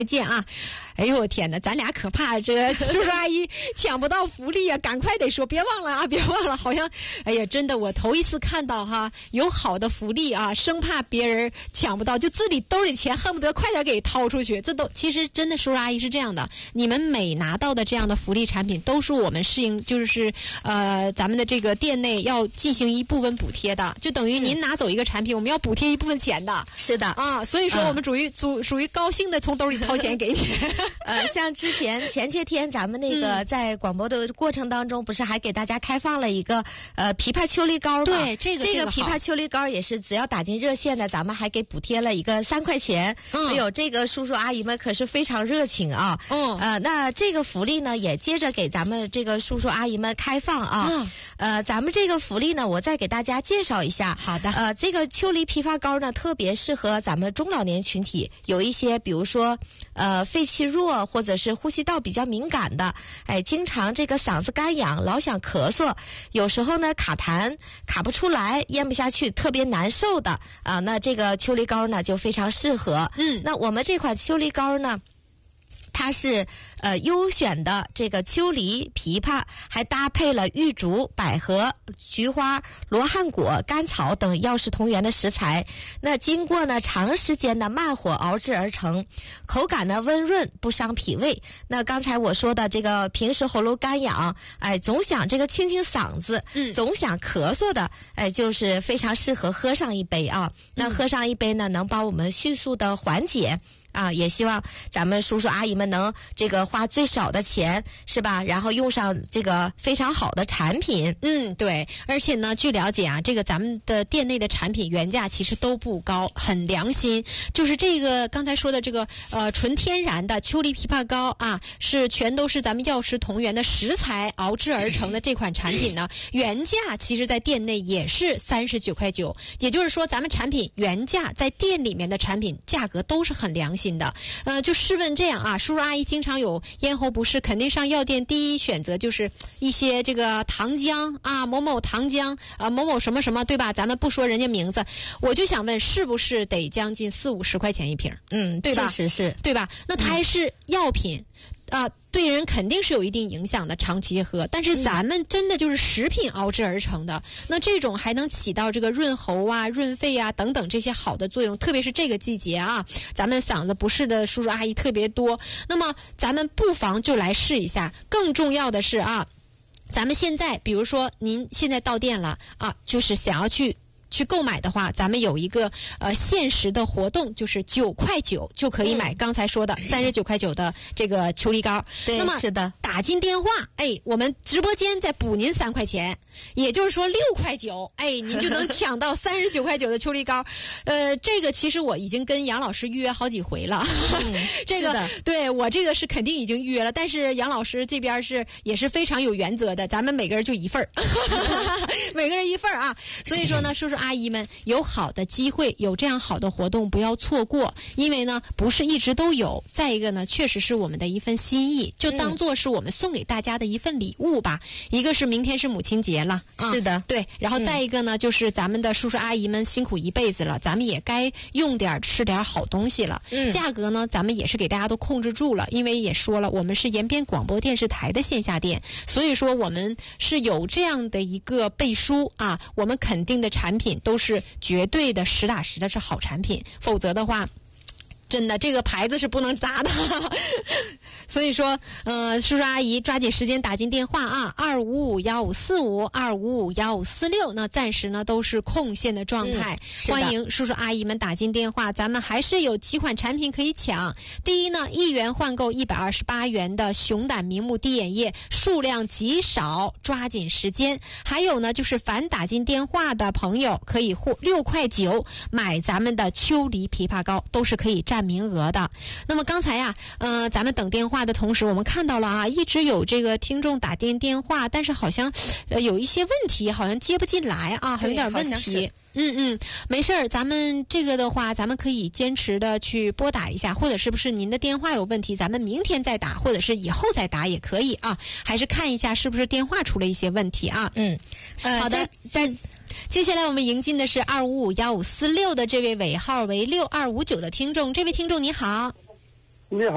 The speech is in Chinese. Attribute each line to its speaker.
Speaker 1: 见啊！哎呦我天哪，咱俩可怕这叔叔阿姨抢不到福利啊！赶快得说，别忘了啊，别忘了！好像，哎呀，真的，我头一次看到哈有好的福利啊，生怕别人抢不到，就自己兜里钱恨不得快点给掏出去。这都其实真的，叔叔阿姨是这样的，你们每拿到的这样的福利产品，都是我们就是咱们的这个店内要进行一部分补贴的，就等于您拿走一个产品，我们要补贴一部分钱的。
Speaker 2: 是的
Speaker 1: 啊，所以说我们属于高兴的从兜里掏钱给你。
Speaker 2: 像之前前些天咱们那个在广播的过程当中，不是还给大家开放了一个枇杷秋梨膏吗？
Speaker 1: 对，这个
Speaker 2: 枇杷秋梨膏也是只要打进热线的，咱们还给补贴了一个3块钱。哎呦，这个叔叔阿姨们可是非常热情啊。那这个福利呢，也接着给咱们这个叔叔阿姨们开放啊。咱们这个福利呢，我再给大家介绍一下。
Speaker 1: 好的。
Speaker 2: 这个秋梨枇杷膏呢，特别适合咱们中老年群体，有一些比如说肺气弱或者是呼吸道比较敏感的，经常这个嗓子干痒，老想咳嗽，有时候呢卡痰卡不出来，咽不下去，特别难受的啊，那这个秋梨膏呢就非常适合。那我们这款秋梨膏呢，它是优选的这个秋梨、枇杷，还搭配了玉竹、百合、菊花、罗汉果、甘草等药食同源的食材。那经过呢长时间的慢火熬制而成，口感呢温润，不伤脾胃。那刚才我说的这个平时喉咙干痒，总想这个清嗓子，总想咳嗽的，就是非常适合喝上一杯啊。那喝上一杯呢，能帮我们迅速的缓解。也希望咱们叔叔阿姨们能这个花最少的钱，是吧？然后用上这个非常好的产品。
Speaker 1: 对。而且呢，据了解啊，这个咱们的店内的产品原价其实都不高，很良心。就是这个刚才说的这个纯天然的秋梨枇杷膏啊，全都是咱们药食同源的食材熬制而成的这款产品呢，原价其实在店内也是39.9块，也就是说咱们产品原价在店里面的产品价格都是很良心的。就试问这样啊，叔叔阿姨经常有咽喉不适，肯定上药店第一选择就是一些这个糖浆啊，某某糖浆某某什么什么，对吧？咱们不说人家名字，我就想问，是不是得将近40-50块钱一瓶？对吧？
Speaker 2: 确实是，
Speaker 1: 对吧？那它还是药品对人肯定是有一定影响的，长期喝。但是咱们真的就是食品熬制而成的，那这种还能起到这个润喉啊、润肺啊等等这些好的作用。特别是这个季节啊，咱们嗓子不适的叔叔阿姨特别多，那么咱们不妨就来试一下。更重要的是啊，咱们现在比如说您现在到店了啊，就是想要去购买的话，咱们有一个限时的活动，就是9.9块就可以买刚才说的39.9块的这个秋梨膏。
Speaker 2: 对，
Speaker 1: 那么
Speaker 2: 是的，
Speaker 1: 打进电话，我们直播间再补您3块钱，也就是说6.9块，您就能抢到39.9块的秋梨膏。这个其实我已经跟杨老师预约好几回了。这个对我这个是肯定已经预约了，但是杨老师这边也是非常有原则的，咱们每个人就1份每个人1份啊。所以说呢，叔叔阿姨们有好的机会，有这样好的活动不要错过，因为呢不是一直都有，再一个呢确实是我们的一份心意，就当做是我们送给大家的一份礼物吧。一个是明天是母亲节了，
Speaker 2: 是的，
Speaker 1: 对，然后再一个呢就是咱们的叔叔阿姨们辛苦一辈子了，咱们也该用点吃点好东西了。价格呢咱们也是给大家都控制住了，因为也说了我们是延边广播电视台的线下店，所以说我们是有这样的一个背书啊，我们肯定的产品都是绝对的实打实的是好产品，否则的话真的这个牌子是不能砸的。所以说叔叔阿姨抓紧时间打进电话啊，255-1545 255-1546，那暂时呢都是空线的状态，欢迎叔叔阿姨们打进电话。咱们还是有几款产品可以抢。第一呢，1元换购128元的熊胆明目滴眼液，数量极少，抓紧时间。还有呢就是凡打进电话的朋友可以6.9块买咱们的秋梨枇杷膏，都是可以占名额的。那么刚才呀咱们等电话的同时，我们看到了啊，一直有这个听众打进电话，但是好像有一些问题，好像接不进来啊，还有点问题。没事儿，咱们这个的话，咱们可以坚持的去拨打一下，或者是不是您的电话有问题，咱们明天再打，或者是以后再打也可以啊，还是看一下是不是电话出了一些问题啊。好的，接下来我们迎进的是255-1546的这位尾号为6259的听众，这位听众你好。
Speaker 3: 你好。